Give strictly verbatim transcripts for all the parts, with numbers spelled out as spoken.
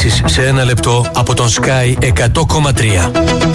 ειδήσεις σε ένα λεπτό από τον Sky εκατό κόμμα τρία.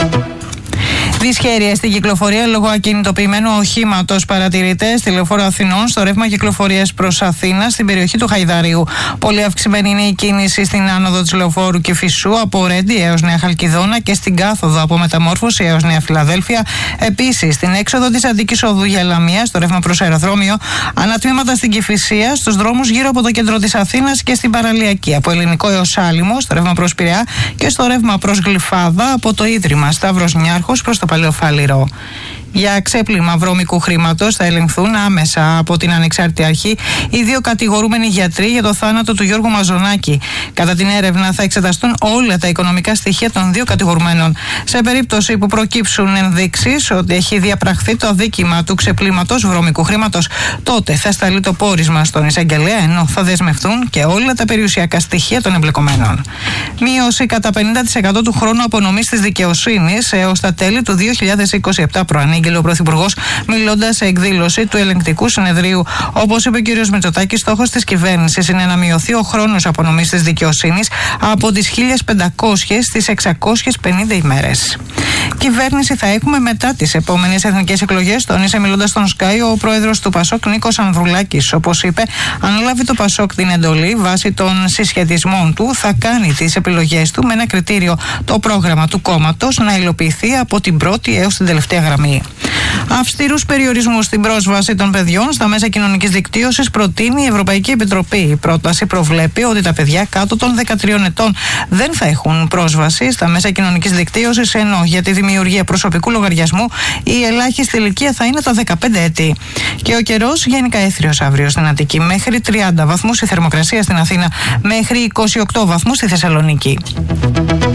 Δυσχέρεια στην κυκλοφορία λόγω ακινητοποιημένου οχήματος. Παρατηρητές στη Λεωφόρο Αθηνών στο ρεύμα κυκλοφορίας προς Αθήνα στην περιοχή του Χαϊδαρίου. Πολύ αυξημένη είναι η κίνηση στην άνοδο της Λεωφόρου Κηφισού από Ρέντι έως Νέα Χαλκιδόνα και στην κάθοδο από Μεταμόρφωση έως Νέα Φιλαδέλφια. Επίσης στην έξοδο της Αττικής Οδού για Λαμία στο ρεύμα προς αεροδρόμιο. Ανατμήματα στην Κηφισία, στους δρόμους γύρω από το κέντρο της Αθήνας και στην Παραλιακή. Από Ελληνικό έως Άλυμο στο ρεύμα προς Πειραιά και στο ρεύμα προς Γλυφάδα από το Ίδρυμα Σταύρος Νιάρχος προς το Παλαιοφάλιρο. Για ξέπλυμα βρώμικου χρήματος θα ελεγχθούν άμεσα από την Ανεξάρτητη Αρχή οι δύο κατηγορούμενοι γιατροί για το θάνατο του Γιώργου Μαζονάκη. Κατά την έρευνα θα εξεταστούν όλα τα οικονομικά στοιχεία των δύο κατηγορουμένων. Σε περίπτωση που προκύψουν ενδείξεις ότι έχει διαπραχθεί το αδίκημα του ξεπλήματος βρώμικου χρήματος, τότε θα σταλεί το πόρισμα στον εισαγγελέα, ενώ θα δεσμευτούν και όλα τα περιουσιακά στοιχεία των εμπλεκομένων. Μείωση κατά πενήντα τοις εκατό του χρόνου απονομής της δικαιοσύνης έως τα τέλη του δύο χιλιάδες είκοσι επτά προανήγγειλε ο Πρωθυπουργός, μιλώντας σε εκδήλωση του Ελεγκτικού Συνεδρίου. Όπως είπε ο κ. Μητσοτάκης, στόχος της κυβέρνησης είναι να μειωθεί ο χρόνος απονομής της δικαιοσύνης από τις χίλιες πεντακόσιες στις εξακόσιες πενήντα ημέρες. Κυβέρνηση θα έχουμε μετά τις επόμενες εθνικές εκλογές, τόνισε μιλώντας στον Sky ο πρόεδρος του Πασόκ Νίκος Ανδρουλάκης. Όπως είπε, αν λάβει το Πασόκ την εντολή βάσει των συσχετισμών του, θα κάνει τις επιλογές του με ένα κριτήριο: το πρόγραμμα του κόμματος να υλοποιηθεί από την πρώτη έως την τελευταία γραμμή. Αυστηρούς περιορισμούς στην πρόσβαση των παιδιών στα μέσα κοινωνικής δικτύωσης προτείνει η Ευρωπαϊκή Επιτροπή. Η πρόταση προβλέπει ότι τα παιδιά κάτω των δεκατριών ετών δεν θα έχουν πρόσβαση στα μέσα κοινωνικής δικτύωσης, ενώ για τη δημιουργία προσωπικού λογαριασμού η ελάχιστη ηλικία θα είναι τα δεκαπέντε έτη. Και ο καιρός γενικά έθριος αύριο στην Αττική, μέχρι τριάντα βαθμούς η θερμοκρασία στην Αθήνα, μέχρι είκοσι οκτώ βαθμούς στη Θεσσαλονίκη.